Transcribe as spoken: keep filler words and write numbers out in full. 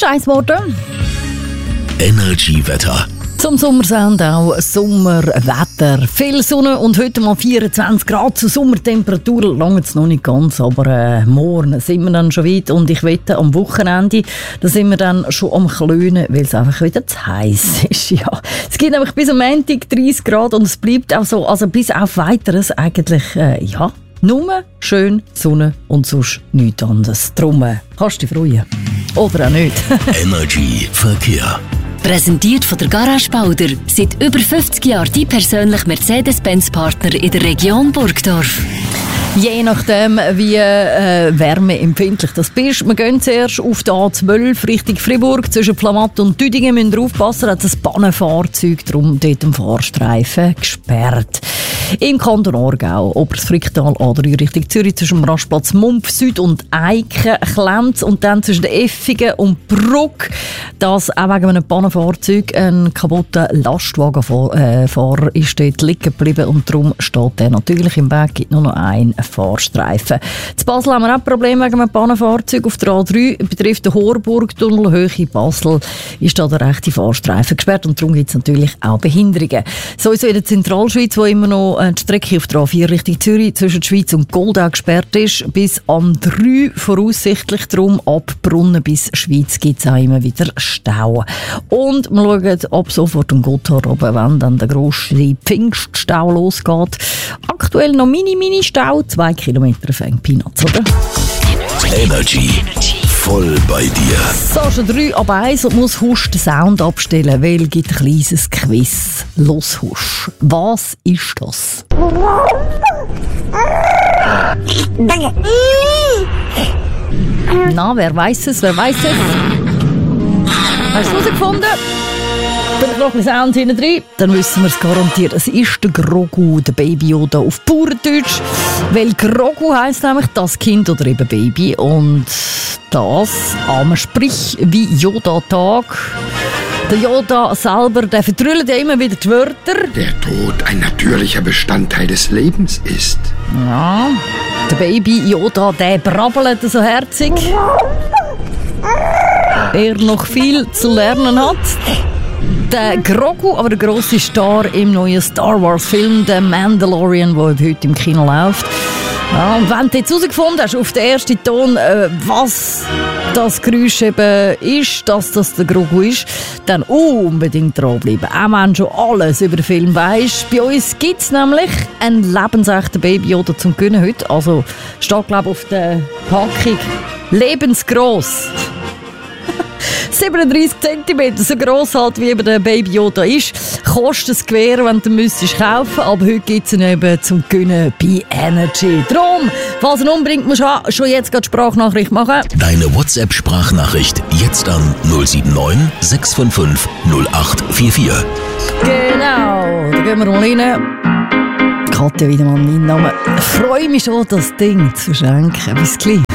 eins geworden. Energy Wetter. Zum Sommersend auch Sommerwetter. Viel Sonne und heute mal vierundzwanzig Grad zu Sommertemperatur. Lange es noch nicht ganz, aber äh, morgen sind wir dann schon weit. Und ich wette, am Wochenende da sind wir dann schon am Klönen, weil es einfach wieder zu heiß ist. Ja. Es gibt nämlich bis am Montag dreißig Grad und es bleibt auch so, also bis auf Weiteres eigentlich, äh, ja, nur schön Sonne und sonst nichts anderes. Drum äh, kannst du dich freuen. Oder auch nicht. Energy Verkehr. Präsentiert von der Garage Bauder. Seit über fünfzig Jahren die persönliche Mercedes-Benz-Partner in der Region Burgdorf. Je nachdem, wie äh, wärmeempfindlich das bist. Wir gehen zuerst auf die A zwölf Richtung Fribourg. Zwischen Flamatt und Düdingen müssen wir aufpassen. Da hat ein Bahnenfahrzeug, darum dort im Fahrstreifen gesperrt. Im Kanton Aargau, Oberfricktal, A drei Richtung Zürich, zwischen dem Rastplatz Mumpf Süd und Eiken klemmt. Und dann zwischen Effigen und Bruck, das auch wegen einem Bahnenfahrzeug, ein kaputter Lastwagenfahrer ist dort liegen geblieben und darum steht der natürlich im Weg, gibt nur noch einen Fahrstreifen. In Basel haben wir auch Probleme wegen einem Bahnenfahrzeug auf der A drei, betrifft den Horburgtunnel, Höhe Basel, ist da der rechte Fahrstreifen gesperrt und darum gibt es natürlich auch Behinderungen. Sowieso in der Zentralschweiz, wo immer noch die Strecke auf der A vier Richtung Zürich zwischen der Schweiz und Goldau gesperrt ist, bis am drei voraussichtlich, darum ab Brunnen bis Schweiz gibt es auch immer wieder Stau. Und wir schauen ab sofort um Gotthard oben, wenn dann der grosse Pfingststau losgeht. Aktuell noch mini-mini-Stau, zwei Kilometer fängt Peanuts, oder? Energy. Voll bei dir. Sascha drei ab eins und muss Husch den Sound abstellen, weil es gibt ein kleines Quiz. Los, Husch. Was ist das? Na, wer weiß es? Wer weiß es? Hast du es herausgefunden? Bin ich noch ein bisschen Sound hinten drin, dann wissen wir es garantiert. Es ist der Grogu, der Baby Yoda auf Bauerndeutsch. Weil Grogu heisst nämlich das Kind oder eben Baby. Und das am Sprich wie Yoda-Tag. Der Yoda selber, der vertrüllt ja immer wieder die Wörter. Der Tod ein natürlicher Bestandteil des Lebens ist. Ja, der Baby Yoda, der brabbelt so herzig. Er noch viel zu lernen hat. Der Grogu, aber der grosse Star im neuen Star Wars Film, der Mandalorian, der heute im Kino läuft. Ja, und wenn du jetzt herausgefunden hast, auf den ersten Ton, äh, was das Geräusch eben ist, dass das der Grogu ist, dann unbedingt dranbleiben. Auch wenn du schon alles über den Film weisst. Bei uns gibt es nämlich einen lebensechten Baby Yoda zum Gewinnen heute. Also steht, glaube ich, auf der Packung lebensgross. siebenunddreißig Zentimeter, so gross halt wie eben der Baby Yoda ist. Kostet es Gewehr, wenn du ihn müsstest kaufen, aber heute gibt es ihn eben zum Gewinnen bei Energy. Drum, falls er ihn umbringt, musst du schon jetzt gerade Sprachnachricht machen. Deine WhatsApp-Sprachnachricht jetzt an null sieben neun sechs fünf fünf null acht vier vier. Genau, da gehen wir mal rein. Katja, wieder mal mein Name. Ich freue mich schon, das Ding zu verschenken. Bis gleich.